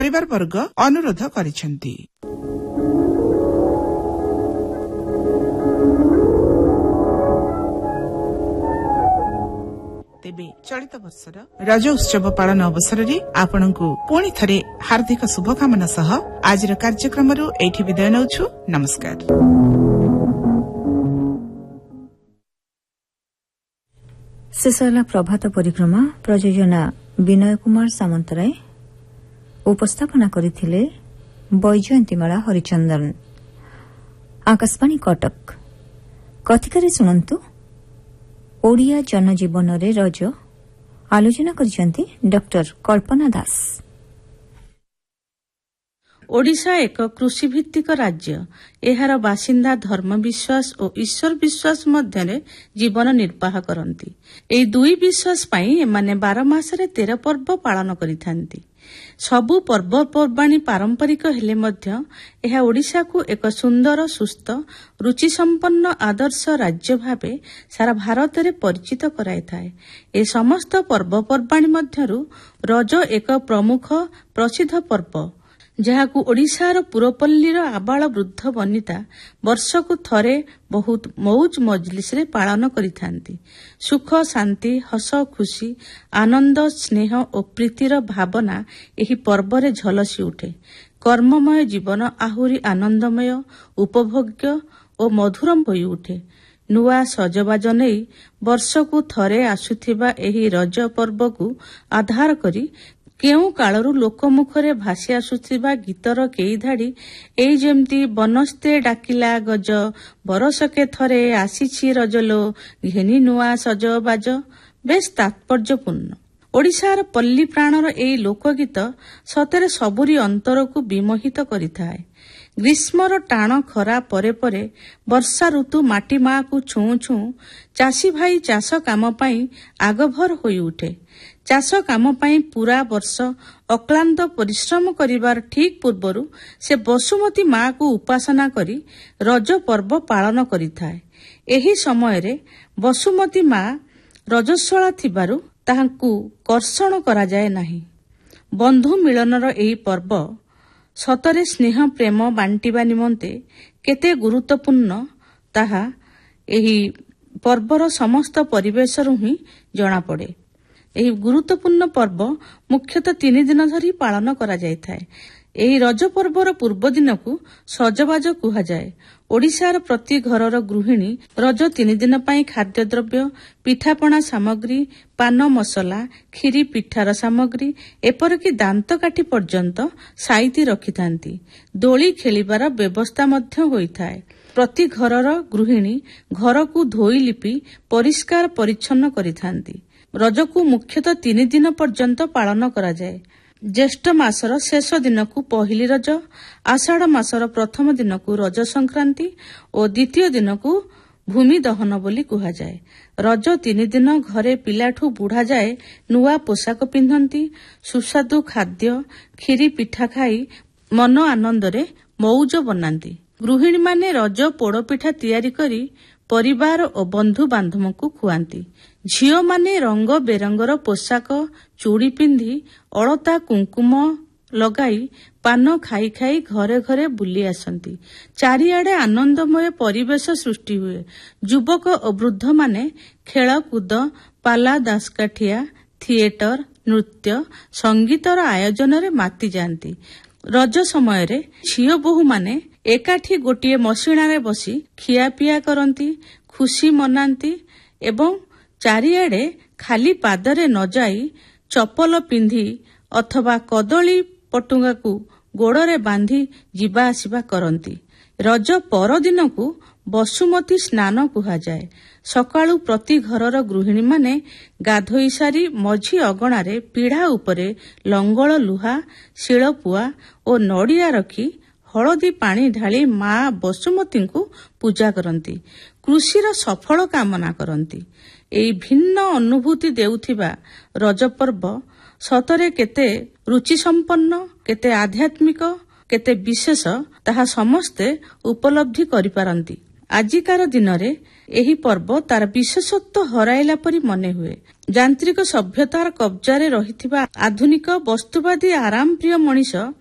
ପରିବାର ବର୍ଗ ଅନୁରୋଧ କରିଛନ୍ତି। ତେବେ ଚଳିତ ବର୍ଷର ରଜ ଉତ୍ସବ ପାଳନ ଅବସରରେ ଆପଣଙ୍କୁ ପୁଣି ଥରେ ହାର୍ଦ୍ଦିକ ଶୁଭକାମନା ସହ ଆଜିର କାର୍ଯ୍ୟକ୍ରମରୁ ଏଇଠି ବିଦାୟ ନେଉଛୁ। ନମସ୍କାର। ଶେଷ ହେଲା ପ୍ରଭାତ ପରିକ୍ରମା। ପ୍ରଯୋଜନା ବିନୟ କୁମାର ସାମନ୍ତରାୟ। ଉପସ୍ଥାପନା କରିଥିଲେ ବୈଜୟନ୍ତୀମାଳା ହରିଚନ୍ଦନ। ଆକାଶବାଣୀ କଟକ। କଥିକାରେ ଶୁଣନ୍ତୁ ଓଡ଼ିଆ ଜନଜୀବନରେ ରଜ। ଆଲୋଚନା କରିଛନ୍ତି ଡକ୍ଟର କଳ୍ପନା ଦାସ। ଓଡ଼ିଶା ଏକ କୃଷିଭିତ୍ତିକ ରାଜ୍ୟ। ଏହାର ବାସିନ୍ଦା ଧର୍ମବିଶ୍ୱାସ ଓ ଈଶ୍ୱର ବିଶ୍ୱାସ ମଧ୍ୟରେ ଜୀବନ ନିର୍ବାହ କରନ୍ତି। ଏହି ଦୁଇ ବିଶ୍ୱାସ ପାଇଁ ଏମାନେ 12 ମାସରେ 13 ପର୍ବ ପାଳନ କରିଥାନ୍ତି। ସବୁ ପର୍ବପର୍ବାଣୀ ପାରମ୍ପରିକ ହେଲେ ମଧ୍ୟ ଏହା ଓଡ଼ିଶାକୁ ଏକ ସୁନ୍ଦର, ସୁସ୍ଥ, ରୁଚିସମ୍ପନ୍ନ ଆଦର୍ଶ ରାଜ୍ୟ ଭାବେ ସାରା ଭାରତରେ ପରିଚିତ କରାଇଥାଏ। ଏ ସମସ୍ତ ପର୍ବପର୍ବାଣୀ ମଧ୍ୟରୁ ରଜ ଏକ ପ୍ରମୁଖ ପ୍ରସିଦ୍ଧ ପର୍ବ, ଯାହାକୁ ଓଡ଼ିଶାର ପୁରପଲ୍ଲୀର ଆବାଳ ବୃଦ୍ଧ ବନିତା ବର୍ଷକୁ ଥରେ ବହୁତ ମଉଜ ମଜଲିସରେ ପାଳନ କରିଥାନ୍ତି। ସୁଖ, ଶାନ୍ତି, ହସ ଖୁସି, ଆନନ୍ଦ, ସ୍ନେହ ଓ ପ୍ରୀତିର ଭାବନା ଏହି ପର୍ବରେ ଝଲସି ଉଠେ। କର୍ମମୟ ଜୀବନ ଆହୁରି ଆନନ୍ଦମୟ, ଉପଭୋଗ୍ୟ ଓ ମଧୁର ହୋଇ ଉଠେ। ନୂଆ ସଜବାଜ ନେଇ ବର୍ଷକୁ ଥରେ ଆସୁଥିବା ଏହି ରଜ ପର୍ବକୁ ଆଧାର କରି କେଉଁ କାଳରୁ ଲୋକମୁଖରେ ଭାସି ଆସୁଥିବା ଗୀତର କେଇ ଧାଡ଼ି ଏଇ ଯେମିତି ବନସ୍ତେ ଡାକିଲା ଗଜ, ବରଷକେ ଥରେ ଆସିଛି ରଜଲୋ, ଘେନି ନୂଆ ସଜବାଜ, ବେଶ୍ ତାତ୍ପର୍ଯ୍ୟପୂର୍ଣ୍ଣ। ଓଡ଼ିଶାର ପଲ୍ଲୀ ପ୍ରାଣର ଏହି ଲୋକଗୀତ ସତରେ ସବୁରି ଅନ୍ତରକୁ ବିମୋହିତ କରିଥାଏ। ଗ୍ରୀଷ୍ମର ଟାଣ ଖରା ପରେ ପରେ ବର୍ଷା ଋତୁ ମାଟି ମାଆକୁ ଛୁଉଁ ଛୁଉଁ ଚାଷୀ ଭାଇ ଚାଷ କାମ ପାଇଁ ଆଗଭର ହୋଇ ଉଠେ। ଚାଷ କାମ ପାଇଁ ପୁରା ବର୍ଷ ଅକ୍ଳାନ୍ତ ପରିଶ୍ରମ କରିବାର ଠିକ୍ ପୂର୍ବରୁ ସେ ବସୁମତୀ ମାଆକୁ ଉପାସନା କରି ରଜ ପର୍ବ ପାଳନ କରିଥାଏ। ଏହି ସମୟରେ ବସୁମତୀ ମା ରଜସ୍ୱଳା ଥିବାରୁ ତାହାଙ୍କୁ କର୍ଷଣ କରାଯାଏ ନାହିଁ। ବନ୍ଧୁ ମିଳନର ଏହି ପର୍ବ ସତରେ ସ୍ନେହ ପ୍ରେମ ବାଣ୍ଟିବା ନିମନ୍ତେ କେତେ ଗୁରୁତ୍ୱପୂର୍ଣ୍ଣ ତାହା ଏହି ପର୍ବର ସମସ୍ତ ପରିବେଶରୁ ହିଁ ଜଣାପଡ଼େ। ଏହି ଗୁରୁତ୍ୱପୂର୍ଣ୍ଣ ପର୍ବ ମୁଖ୍ୟତଃ 3 ଦିନ ଧରି ପାଳନ କରାଯାଇଥାଏ। ଏହି ରଜ ପର୍ବର ପୂର୍ବ ଦିନକୁ ସଜବାଜ କୁହାଯାଏ। ଓଡ଼ିଶାର ପ୍ରତି ଘରର ଗୃହିଣୀ ରଜ 3 ଦିନ ପାଇଁ ଖାଦ୍ୟଦ୍ରବ୍ୟ, ପିଠାପଣା ସାମଗ୍ରୀ, ପାନ ମସଲା, କ୍ଷୀରି ପିଠାର ସାମଗ୍ରୀ, ଏପରିକି ଦାନ୍ତକାଠି ପର୍ଯ୍ୟନ୍ତ ସାଇତି ରଖିଥାନ୍ତି। ଦୋଳି ଖେଳିବାର ବ୍ୟବସ୍ଥା ମଧ୍ୟ ହୋଇଥାଏ। ପ୍ରତି ଘରର ଗୃହିଣୀ ଘରକୁ ଧୋଇ ଲିପି ପରିଷ୍କାର ପରିଚ୍ଛନ୍ନ କରିଥାନ୍ତି। ରଜକୁ ମୁଖ୍ୟତଃ 3 ଦିନ ପର୍ଯ୍ୟନ୍ତ ପାଳନ କରାଯାଏ। ଜ୍ୟେଷ୍ଠ ମାସର ଶେଷ ଦିନକୁ ପହିଲି ରଜ, ଆଷାଢ଼ ମାସର ପ୍ରଥମ ଦିନକୁ ରଜ ସଂକ୍ରାନ୍ତି ଓ ଦ୍ୱିତୀୟ ଦିନକୁ ଭୂମି ଦହନ ବୋଲି କୁହାଯାଏ। ରଜ 3 ଦିନ ଘରେ ପିଲାଠୁ ବୁଢ଼ା ଯାଏ ନୂଆ ପୋଷାକ ପିନ୍ଧନ୍ତି। ସୁସ୍ୱାଦୁ ଖାଦ୍ୟ, କ୍ଷୀରି ପିଠା ଖାଇ ମନ ଆନନ୍ଦରେ ମଉଜ ବନାନ୍ତି। ଗୃହିଣୀମାନେ ରଜ ପୋଡ଼ପିଠା ତିଆରି କରି ପରିବାର ଓ ବନ୍ଧୁ ବାନ୍ଧବଙ୍କୁ ଖୁଆନ୍ତି। ଝିଅମାନେ ରଙ୍ଗ ବେରଙ୍ଗର ପୋଷାକ, ଚୁଡ଼ି ପିନ୍ଧି ଅଳତା କୁଙ୍କୁମ ଲଗାଇ ପାନ ଖାଇ ଖାଇ ଘରେ ଘରେ ବୁଲି ଆସନ୍ତି। ଚାରିଆଡ଼େ ଆନନ୍ଦମୟ ପରିବେଶ ସୃଷ୍ଟି ହୁଏ। ଯୁବକ ଓ ବୃଦ୍ଧମାନେ ଖେଳକୁଦ, ପାଲା ଦାସକାଠିଆ, ଥିଏଟର, ନୃତ୍ୟ, ସଙ୍ଗୀତର ଆୟୋଜନରେ ମାତି ଯାଆନ୍ତି। ରଜ ସମୟରେ ଝିଅ ବୋହୂମାନେ ଏକାଠି ଗୋଟିଏ ମସିଣାରେ ବସି ଖିଆପିଆ କରନ୍ତି, ଖୁସି ମନାନ୍ତି ଏବଂ ଚାରିଆଡ଼େ ଖାଲି ପାଦରେ ନ ଯାଇ ଚପଲ ପିନ୍ଧି ଅଥବା କଦଳୀ ପଟୁଙ୍ଗାକୁ ଗୋଡ଼ରେ ବାନ୍ଧି ଯିବା ଆସିବା କରନ୍ତି। ରଜ ପରଦିନକୁ ବସୁମତୀ ସ୍ନାନ କୁହାଯାଏ। ସକାଳୁ ପ୍ରତି ଘରର ଗୃହିଣୀମାନେ ଗାଧୋଇ ସାରି ମଝି ଅଗଣାରେ ପିଢ଼ା ଉପରେ ଲଙ୍ଗଳ ଲୁହା, ଶିଳପୁଆ ଓ ନଡ଼ିଆ ରଖି ହଳଦୀ ପାଣି ଢାଳି ମା ବସୁମତୀଙ୍କୁ ପୂଜା କରନ୍ତି। କୃଷିର ସଫଳ କାମନା କରନ୍ତି। ଏହି ଭିନ୍ନ ଅନୁଭୂତି ଦେଉଥିବା ରଜ ପର୍ବ ସତରେ କେତେ ରୁଚିସମ୍ପନ୍ନ, କେତେ ଆଧ୍ୟାତ୍ମିକ, କେତେ ବିଶେଷ ତାହା ସମସ୍ତେ ଉପଲବ୍ଧି କରିପାରନ୍ତି। ଆଜିକାର ଦିନରେ ଏହି ପର୍ବ ତାର ବିଶେଷତ୍ୱ ହରାଇଲା ପରି ମନେ ହୁଏ। ଯାନ୍ତ୍ରିକ ସଭ୍ୟତାର କବ୍ଜାରେ ରହିଥିବା ଆଧୁନିକ ବସ୍ତୁବାଦୀ ଆରାମପ୍ରିୟ ମଣିଷ